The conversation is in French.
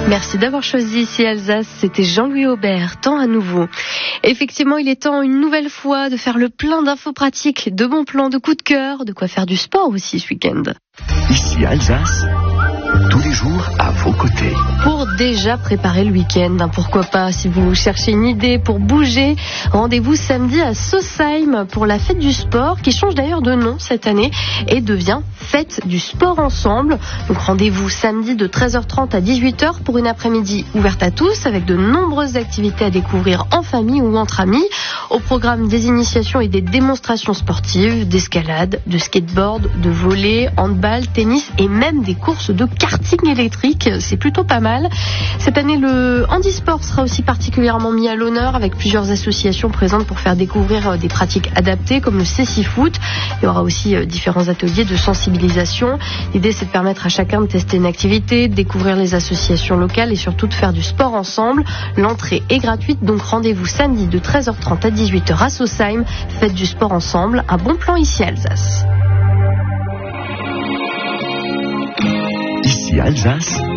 Merci d'avoir choisi ici Alsace, c'était Jean-Louis Aubert, temps à nouveau. Effectivement, il est temps une nouvelle fois de faire le plein d'infos pratiques, de bons plans, de coups de cœur, de quoi faire du sport aussi ce week-end. Ici Alsace, tous les jours à vos côtés. Pour déjà préparer le week-end, pourquoi pas, si vous cherchez une idée pour bouger, rendez-vous samedi à Sausheim pour la fête du sport, qui change d'ailleurs de nom cette année et devient Fête du sport ensemble. Donc rendez-vous samedi de 13h30 à 18h pour une après-midi ouverte à tous, avec de nombreuses activités à découvrir en famille ou entre amis. Au programme des initiations et des démonstrations sportives, d'escalade, de skateboard, de volley, handball, tennis et même des courses de karting électrique. C'est plutôt pas mal. Cette année, le handisport sera aussi particulièrement mis à l'honneur, avec plusieurs associations présentes pour faire découvrir des pratiques adaptées comme le cécifoot. Il y aura aussi différents ateliers de sensibilisation. L'idée, c'est de permettre à chacun de tester une activité, de découvrir les associations locales et surtout de faire du sport ensemble. L'entrée est gratuite, donc rendez-vous samedi de 13h30 à 18h à Sausheim. Faites du sport ensemble. Un bon plan ici à Alsace. Ici Alsace,